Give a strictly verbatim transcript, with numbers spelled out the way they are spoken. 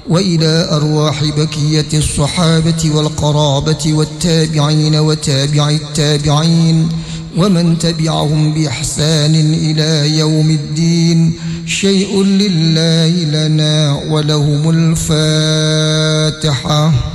وإلى أرواح بقية الصحابة والقرابة والتابعين وتابع التابعين ومن تبعهم بإحسان إلى يوم الدين. شيء لله لنا ولهم الفاتحة.